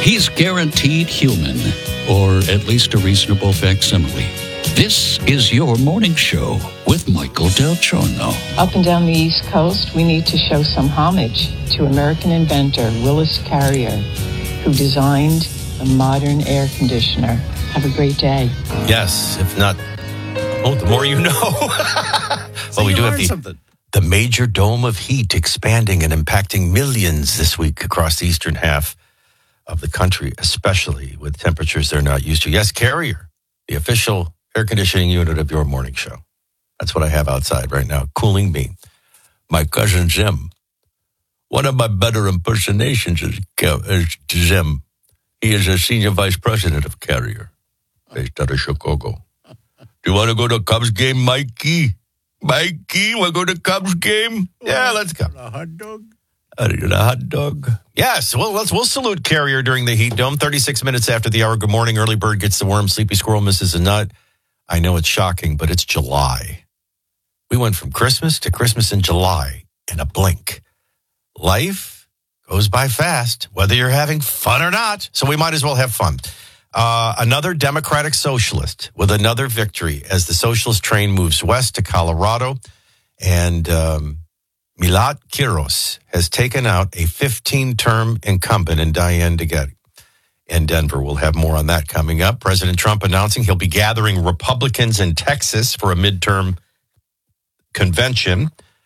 He's guaranteed human, or at least a reasonable facsimile. This is your morning show with Michael Del Giorno. Up and down the East Coast, we need to show some homage to American inventor Willis Carrier, who designed the modern air conditioner. Have a great day. Yes, if not, the more you know. Well, we do have the major dome of heat expanding and impacting millions this week across the eastern half of the country, especially with temperatures they're not used to. Yes, Carrier, the official air conditioning unit of your morning show. That's what I have outside right now, cooling me. My cousin Jim. One of my better impersonations is Jim. He is a senior vice president of Carrier, based out of Chicago. Do you want to go to a Cubs game, Mikey? Mikey, want to go to Cubs game? Yeah, let's go. A hot dog? A hot dog. Yes, well, we'll salute Carrier during the heat dome. 36 minutes after the hour. Good morning. Early bird gets the worm. Sleepy squirrel misses a nut. I know it's shocking, but it's July. We went from Christmas to Christmas in July in a blink. Life goes by fast, whether you're having fun or not. So we might as well have fun. Another Democratic socialist with another victory as the socialist train moves west to Colorado. And Milat Quiros has taken out a 15-term incumbent in Diane DeGette in Denver. We'll have more on that coming up. President Trump announcing he'll be gathering Republicans in Texas for a midterm convention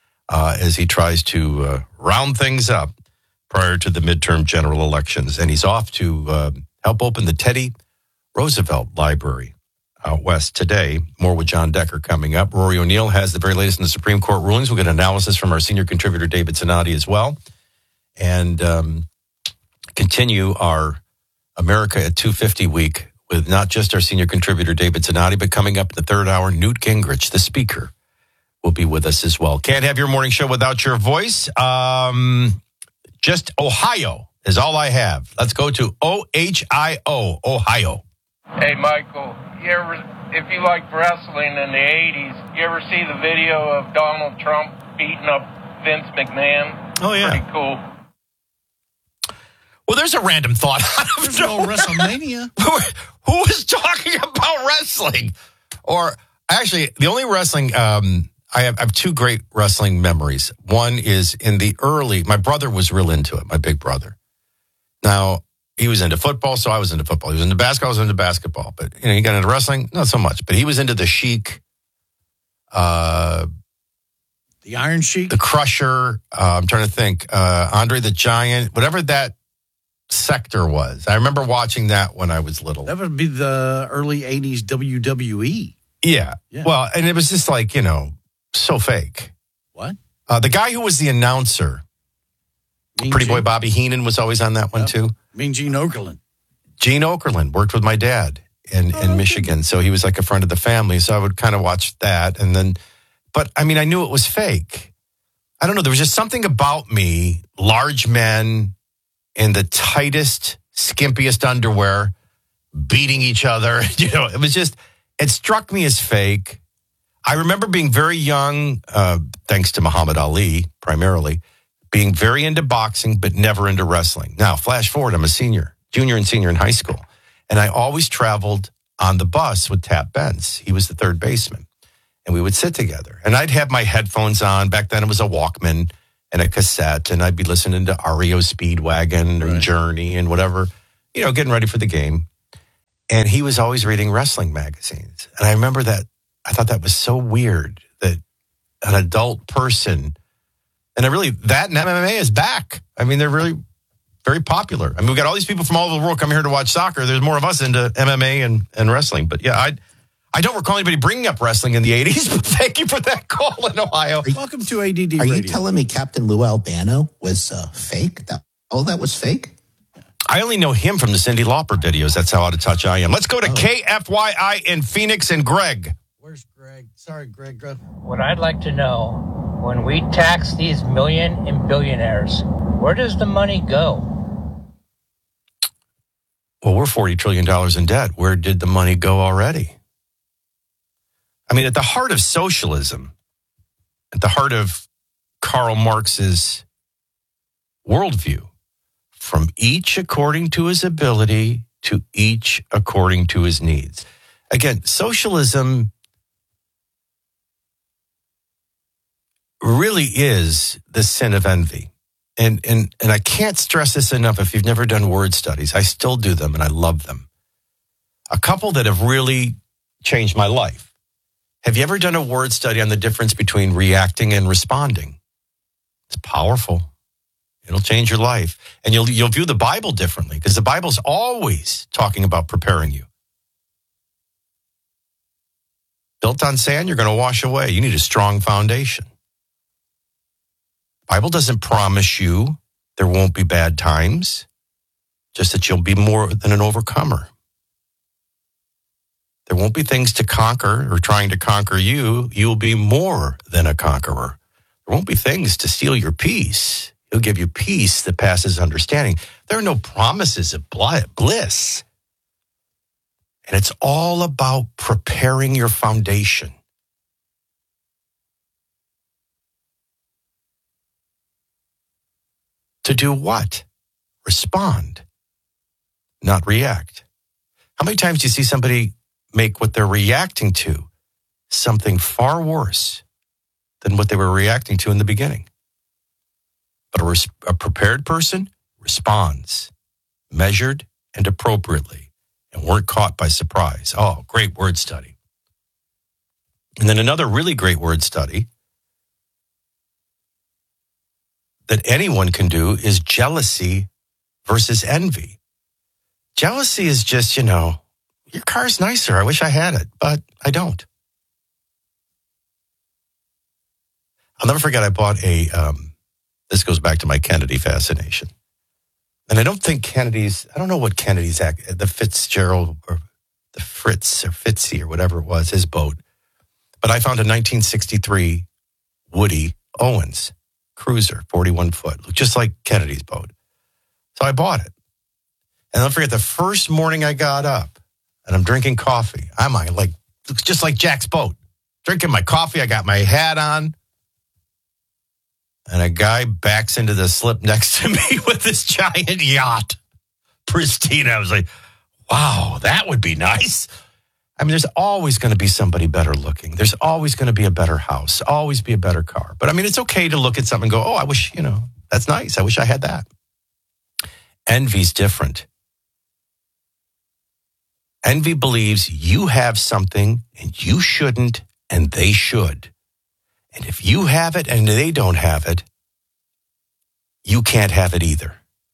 as he tries to round things up prior to the midterm general elections. And he's off to help open the Teddy Roosevelt Library out west today. More with John Decker coming up. Rory O'Neill has the very latest in the Supreme Court rulings. We'll get analysis from our senior contributor, David Zanotti, as well. And continue our America at 250 week with not just our senior contributor, David Zanotti, but coming up in the third hour, Newt Gingrich, the speaker, will be with us as well. Can't have your morning show without your voice. Just Ohio is all I have. Let's go to OHIO, Ohio. Hey, Michael, if you like wrestling in the 80s, you ever see the video of Donald Trump beating up Vince McMahon? Oh, yeah. Pretty cool. Well, there's a random thought. There's no WrestleMania. Who was talking about wrestling? Or actually, the only wrestling, I have two great wrestling memories. One is in the early, my brother was real into it, my big brother. Now, he was into football, so I was into football. He was into basketball, I was into basketball. But, he got into wrestling, not so much. But he was into the Sheik, the Iron Sheik, the Crusher. I'm trying to think, Andre the Giant, whatever that sector was. I remember watching that when I was little. That would be the early 80s WWE. Yeah. Well, and it was just like, so fake. What? The guy who was the announcer, Pretty Boy Bobby Heenan, was always on that one too. Mean Gene Okerlund. Gene Okerlund worked with my dad in Michigan, so he was like a friend of the family. So I would kind of watch that, but I knew it was fake. I don't know. There was just something about me, large men in the tightest, skimpiest underwear, beating each other. It struck me as fake. I remember being very young, thanks to Muhammad Ali, primarily, being very into boxing, but never into wrestling. Now, flash forward, I'm a junior and senior in high school. And I always traveled on the bus with Tap Benz. He was the third baseman. And we would sit together. And I'd have my headphones on. Back then it was a Walkman and a cassette. And I'd be listening to REO Speedwagon and Journey and whatever, getting ready for the game. And he was always reading wrestling magazines. And I remember that. I thought that was so weird that an adult person, and that and MMA is back. They're really very popular. We've got all these people from all over the world coming here to watch soccer. There's more of us into MMA and wrestling. But yeah, I don't recall anybody bringing up wrestling in the 80s, but thank you for that call in Ohio. Welcome to ADD Radio. Are you telling me Captain Lou Albano was fake? That was fake? I only know him from the Cyndi Lauper videos. That's how out of touch I am. Let's go to KFYI in Phoenix and Greg. Where's Greg? Sorry, Greg. What I'd like to know, when we tax these million and billionaires, where does the money go? Well, we're $40 trillion in debt. Where did the money go already? At the heart of socialism, at the heart of Karl Marx's worldview, from each according to his ability, to each according to his needs. Again, socialism really is the sin of envy. And I can't stress this enough. If you've never done word studies, I still do them and I love them. A couple that have really changed my life. Have you ever done a word study on the difference between reacting and responding? It's powerful. It'll change your life. And you'll view the Bible differently because the Bible's always talking about preparing you. Built on sand, you're going to wash away. You need a strong foundation. Bible doesn't promise you there won't be bad times, just that you'll be more than an overcomer. There won't be things to conquer or trying to conquer you. You'll be more than a conqueror. There won't be things to steal your peace. He'll give you peace that passes understanding. There are no promises of bliss. And it's all about preparing your foundation. To do what? Respond, not react. How many times do you see somebody make what they're reacting to something far worse than what they were reacting to in the beginning? But a prepared person responds, measured and appropriately, and weren't caught by surprise. Oh, great word study. And then another really great word study that anyone can do is jealousy versus envy. Jealousy is just, your car's nicer. I wish I had it, but I don't. I'll never forget I bought this goes back to my Kennedy fascination. And I don't know what Kennedy's, the Fitzgerald or the Fritz or Fitzy or whatever it was, his boat. But I found a 1963 Woody Owens cruiser, 41 foot, looked just like Kennedy's boat. So I bought it. And I'll forget the first morning I got up and I'm drinking coffee. Looks just like Jack's boat. Drinking my coffee, I got my hat on. And a guy backs into the slip next to me with this giant yacht. Pristine. I was like, wow, that would be nice. I mean, there's always going to be somebody better looking. There's always going to be a better house, always be a better car. But I mean, it's okay to look at something and go, oh, I wish, that's nice. I wish I had that. Envy's different. Envy believes you have something and you shouldn't and they should. And if you have it and they don't have it, you can't have it either.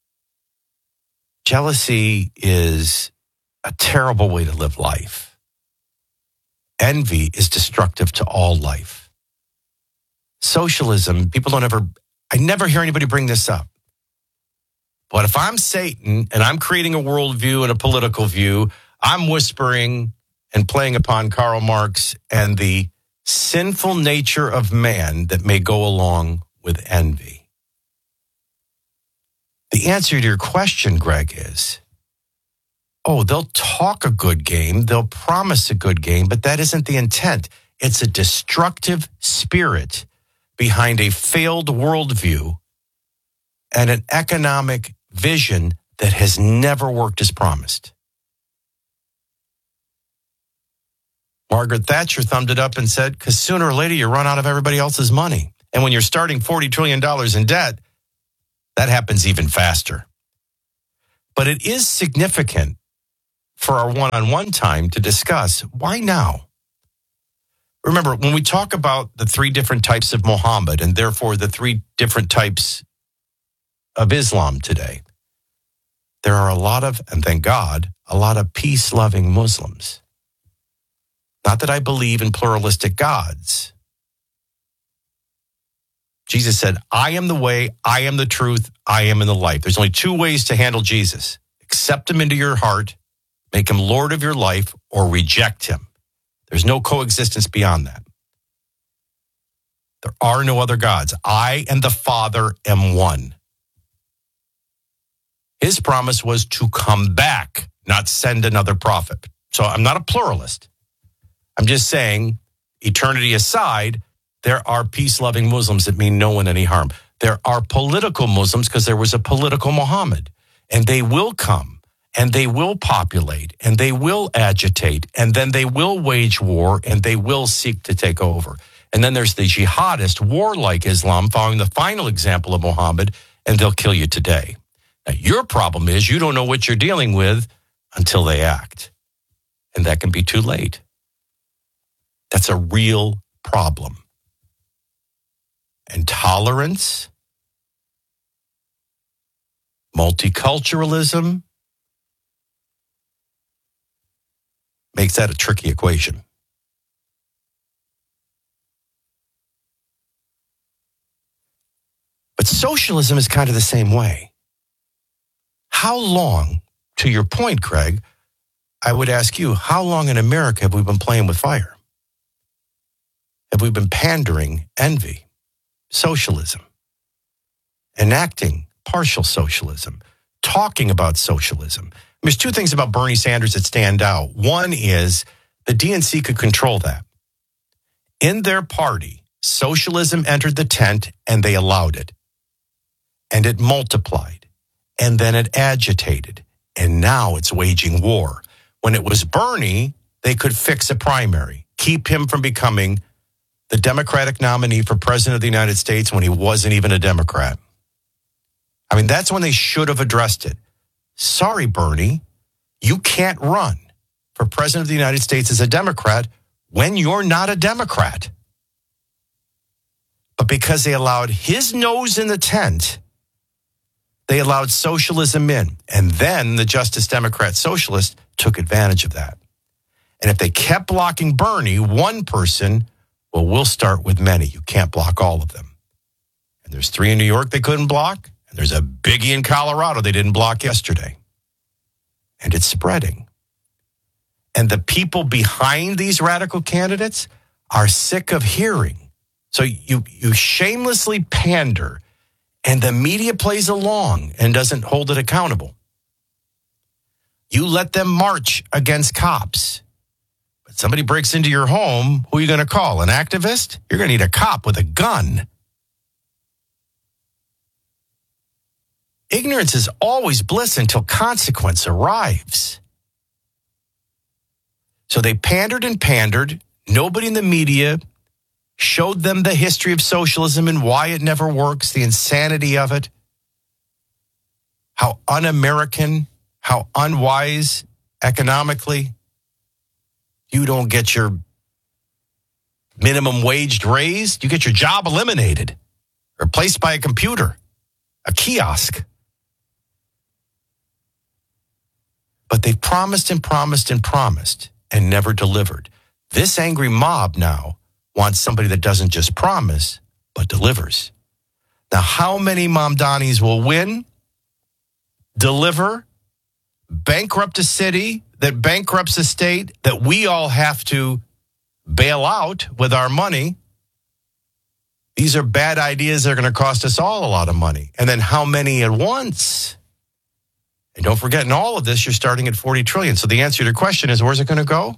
Jealousy is a terrible way to live life. Envy is destructive to all life. Socialism, I never hear anybody bring this up. But if I'm Satan and I'm creating a worldview and a political view, I'm whispering and playing upon Karl Marx and the sinful nature of man that may go along with envy. The answer to your question, Greg, is, they'll talk a good game, they'll promise a good game, but that isn't the intent. It's a destructive spirit behind a failed worldview and an economic vision that has never worked as promised. Margaret Thatcher thumbed it up and said, because sooner or later you run out of everybody else's money. And when you're starting $40 trillion in debt, that happens even faster. But it is significant for our one-on-one time to discuss why now. Remember, when we talk about the three different types of Muhammad and therefore the three different types of Islam today, there are a lot of, and thank God, a lot of peace-loving Muslims. Not that I believe in pluralistic gods. Jesus said, I am the way, I am the truth, I am in the life. There's only two ways to handle Jesus. Accept him into your heart, make him Lord of your life, or reject him. There's no coexistence beyond that. There are no other gods. I and the Father am one. His promise was to come back, not send another prophet. So I'm not a pluralist. I'm just saying, eternity aside, there are peace-loving Muslims that mean no one any harm. There are political Muslims because there was a political Muhammad. And they will come, and they will populate, and they will agitate, and then they will wage war, and they will seek to take over. And then there's the jihadist, warlike Islam, following the final example of Muhammad, and they'll kill you today. Now, your problem is you don't know what you're dealing with until they act. And that can be too late. That's a real problem. And tolerance, multiculturalism, makes that a tricky equation. But socialism is kind of the same way. How long, to your point, Craig, I would ask you, how long in America have we been playing with fire? Have we been pandering envy, socialism, enacting partial socialism, talking about socialism? There's two things about Bernie Sanders that stand out. One is the DNC could control that. In their party, socialism entered the tent and they allowed it. And it multiplied. And then it agitated. And now it's waging war. When it was Bernie, they could fix a primary, keep him from becoming the Democratic nominee for president of the United States when he wasn't even a Democrat. I mean, that's when they should have addressed it. Sorry, Bernie, you can't run for president of the United States as a Democrat when you're not a Democrat. But because they allowed his nose in the tent, they allowed socialism in. And then the Justice Democrat Socialists took advantage of that. And if they kept blocking Bernie, one person, well, we'll start with many. You can't block all of them. And there's 3 in New York they couldn't block. And there's a biggie in Colorado they didn't block yesterday. And it's spreading. And the people behind these radical candidates are sick of hearing. So you shamelessly pander, and the media plays along and doesn't hold it accountable. You let them march against cops. But somebody breaks into your home, who are you going to call? An activist? You're going to need a cop with a gun. Ignorance is always bliss until consequence arrives. So they pandered and pandered. Nobody in the media showed them the history of socialism and why it never works, the insanity of it, how un-American, how unwise economically. You don't get your minimum wage raised, you get your job eliminated, replaced by a computer, a kiosk. But they've promised and promised and promised and never delivered. This angry mob now wants somebody that doesn't just promise, but delivers. Now, how many Mamdanis will win, deliver, bankrupt a city that bankrupts a state that we all have to bail out with our money? These are bad ideas that are going to cost us all a lot of money. And then how many at once? And don't forget, in all of this, you're starting at 40 trillion. So the answer to your question is, where's it going to go?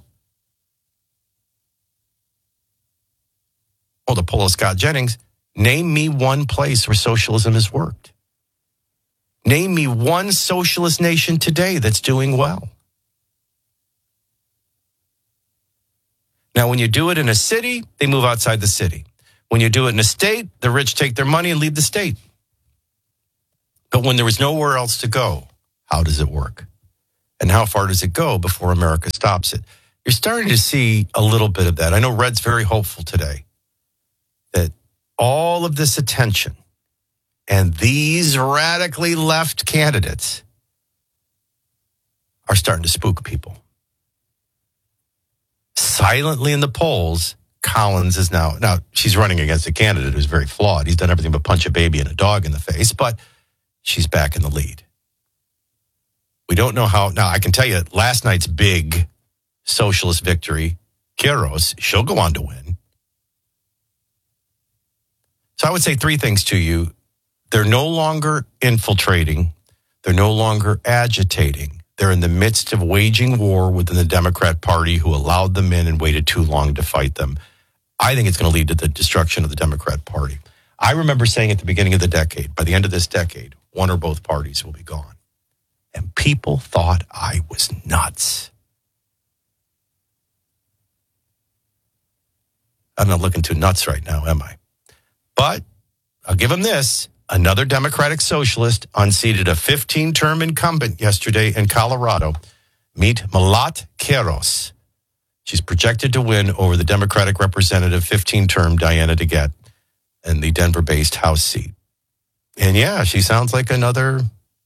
Well, to pull a Scott Jennings, name me one place where socialism has worked. Name me one socialist nation today that's doing well. Now, when you do it in a city, they move outside the city. When you do it in a state, the rich take their money and leave the state. But when there is nowhere else to go, how does it work? And how far does it go before America stops it? You're starting to see a little bit of that. I know Red's very hopeful today that all of this attention and these radically left candidates are starting to spook people. Silently in the polls, Collins is now she's running against a candidate who's very flawed. He's done everything but punch a baby and a dog in the face, but she's back in the lead. We don't know how. Now, I can tell you last night's big socialist victory, Quiros, she'll go on to win. So I would say 3 things to you. They're no longer infiltrating. They're no longer agitating. They're in the midst of waging war within the Democrat Party who allowed them in and waited too long to fight them. I think it's going to lead to the destruction of the Democrat Party. I remember saying at the beginning of the decade, by the end of this decade, one or both parties will be gone. people thought I was nuts. I'm not looking too nuts right now, am I? But I'll give him this. Another Democratic socialist unseated a 15-term incumbent yesterday in Colorado. Meet Malat Queiroz. She's projected to win over the Democratic representative 15-term Diana DeGette in the Denver-based House seat. And yeah, she sounds like another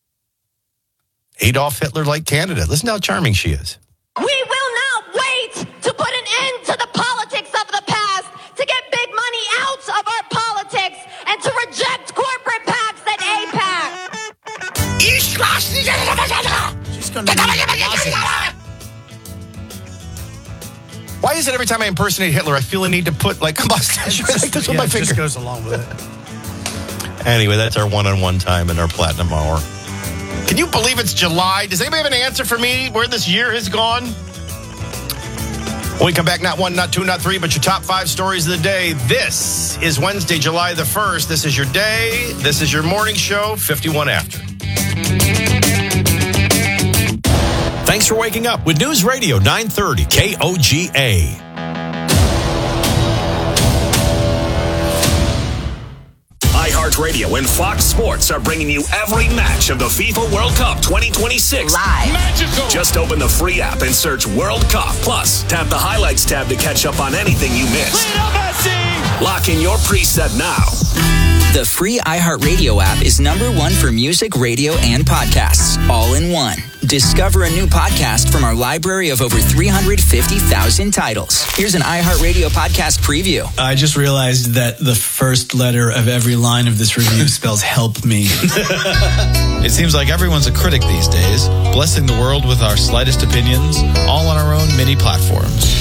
Adolf Hitler-like candidate. Listen to how charming she is. We will not wait to put an end to the politics of the past, to get big money out of our politics, and to reject corporate PACs and APAC. She's going to Why is it every time I impersonate Hitler, I feel a need to put like a mustache like this with my finger? Just goes along with it. Anyway, that's our one-on-one time in our Platinum Hour. Can you believe it's July? Does anybody have an answer for me where this year has gone? When we come back, not one, not two, not three, but your top 5 stories of the day. This is Wednesday, July the 1st. This is your day. This is your morning show, 51 After. Thanks for waking up with News Radio 930 KOGA. iHeartRadio and Fox Sports are bringing you every match of the FIFA World Cup 2026 Live. Magical. Just open the free app and search World Cup. Plus, tap the highlights tab to catch up on anything you missed. Lock in your preset now. The free iHeartRadio app is #1 for music, radio, and podcasts, all in one. Discover a new podcast from our library of over 350,000 titles. Here's an iHeartRadio podcast preview. I just realized that the first letter of every line of this review spells help me. It seems like everyone's a critic these days, blessing the world with our slightest opinions, all on our own mini platforms.